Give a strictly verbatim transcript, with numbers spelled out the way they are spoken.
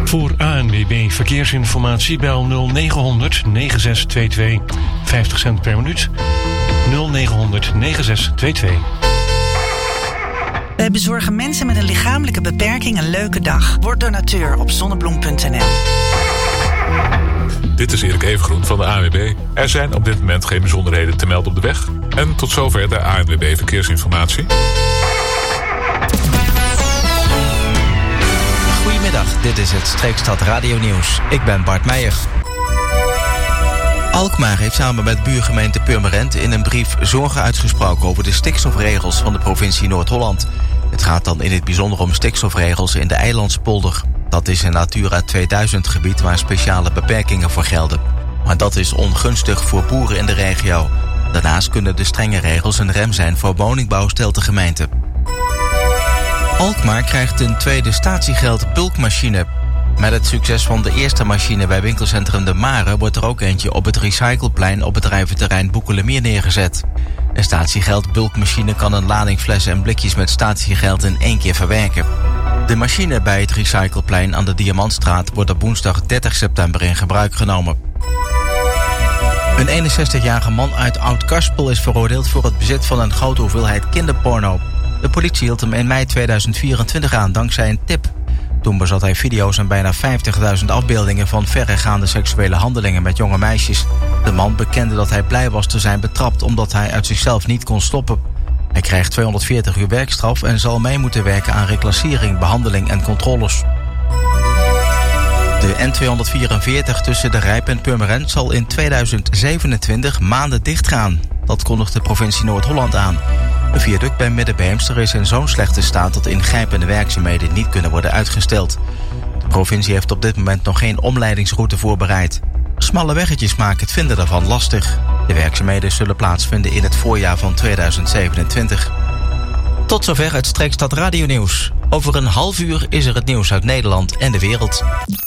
Voor A N W B Verkeersinformatie bel nul negen honderd negen zes twee twee, vijftig cent per minuut. nul negen honderd negen zes twee twee. Wij bezorgen mensen met een lichamelijke beperking een leuke dag. Word donateur op zonnebloem punt n l. Dit is Erik Evengroen van de A N W B. Er zijn op dit moment geen bijzonderheden te melden op de weg. En tot zover de A N W B Verkeersinformatie. Goedemiddag, dit is het Streekstad Radio Nieuws. Ik ben Bart Meijer. Alkmaar heeft samen met buurgemeente Purmerend in een brief zorgen uitgesproken over de stikstofregels van de provincie Noord-Holland. Het gaat dan in het bijzonder om stikstofregels in de Eilandspolder. Dat is een Natura tweeduizend gebied waar speciale beperkingen voor gelden. Maar dat is ongunstig voor boeren in de regio. Daarnaast kunnen de strenge regels een rem zijn voor woningbouw, stelt de gemeente. Alkmaar krijgt een tweede statiegeld bulkmachine. Met het succes van de eerste machine bij winkelcentrum De Mare wordt er ook eentje op het recycleplein op bedrijventerrein Boekelemeer neergezet. Een statiegeld bulkmachine kan een lading flessen en blikjes met statiegeld in één keer verwerken. De machine bij het recycleplein aan de Diamantstraat wordt op woensdag dertig september in gebruik genomen. Een eenenzestigjarige man uit Oud-Karspel is veroordeeld voor het bezit van een grote hoeveelheid kinderporno. De politie hield hem in mei tweeduizend vierentwintig aan dankzij een tip. Toen bezat hij video's en bijna vijftigduizend afbeeldingen van verregaande seksuele handelingen met jonge meisjes. De man bekende dat hij blij was te zijn betrapt omdat hij uit zichzelf niet kon stoppen. Hij krijgt tweehonderdveertig uur werkstraf en zal mee moeten werken aan reclassering, behandeling en controles. De N tweehonderdvierenveertig tussen de Rijp en Purmerend zal in tweeduizend zevenentwintig maanden dichtgaan. Dat kondigt de provincie Noord-Holland aan. Een viaduct bij Middenbeemster is in zo'n slechte staat dat ingrijpende werkzaamheden niet kunnen worden uitgesteld. De provincie heeft op dit moment nog geen omleidingsroute voorbereid. Smalle weggetjes maken het vinden daarvan lastig. De werkzaamheden zullen plaatsvinden in het voorjaar van tweeduizend zevenentwintig. Tot zover het Streekstad Radio Nieuws. Over een half uur is er het nieuws uit Nederland en de wereld.